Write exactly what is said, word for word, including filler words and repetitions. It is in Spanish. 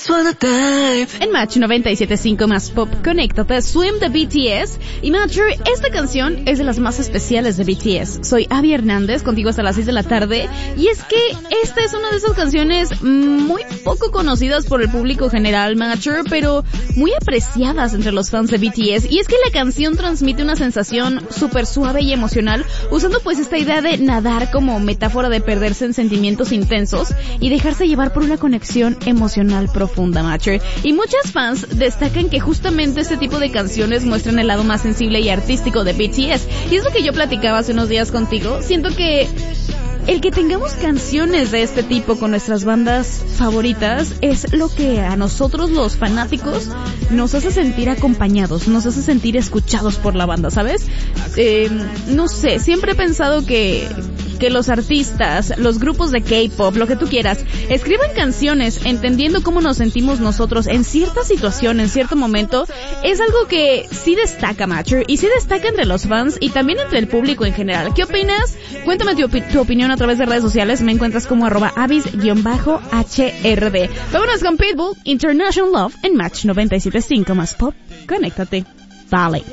En Match noventa y siete punto cinco más pop, conéctate, Swim de B T S. Y Matcher, esta canción es de las más especiales de B T S. Soy Abby Hernández, contigo hasta las seis de la tarde. Y es que esta es una de esas canciones muy poco conocidas por el público general, Matcher, pero muy apreciadas entre los fans de B T S. Y es que la canción transmite una sensación súper suave y emocional, usando pues esta idea de nadar como metáfora de perderse en sentimientos intensos y dejarse llevar por una conexión emocional profunda, Matcher. Y muchas fans destacan que justamente este tipo de canciones muestran el lado más sensible y artístico de B T S. Y es lo que yo platicaba hace unos días contigo. Siento que el que tengamos canciones de este tipo con nuestras bandas favoritas es lo que a nosotros los fanáticos nos hace sentir acompañados, nos hace sentir escuchados por la banda, ¿sabes? Eh, no sé, siempre he pensado que que los artistas, los grupos de K-pop, lo que tú quieras, escriban canciones entendiendo cómo nos sentimos nosotros en cierta situación, en cierto momento, es algo que sí destaca, Matcher, y sí destaca entre los fans y también entre el público en general. ¿Qué opinas? Cuéntame tu, opi- tu opinión a través de redes sociales. Me encuentras como arroba avis-H R D. Vámonos con Pitbull, International Love en Match noventa y siete punto cinco más pop. Conéctate. Vale.